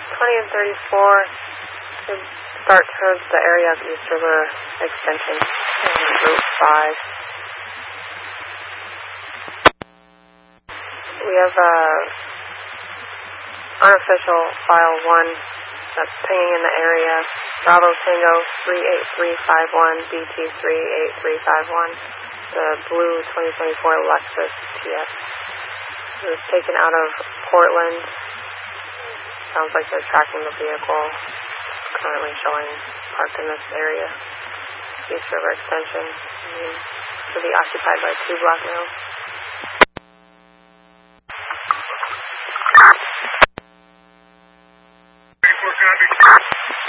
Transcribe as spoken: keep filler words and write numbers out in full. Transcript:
twenty and thirty-four should start towards the area of East River Extension and Route five. We have a unofficial file one that's pinging in the area. Bravo Tango three eight three five one, B T three eight three five one, the blue twenty twenty-four Lexus T S. It was taken out of Portland. Sounds like they're tracking the vehicle. It's currently showing parked in this area. East River Extension. It should be occupied by two black males.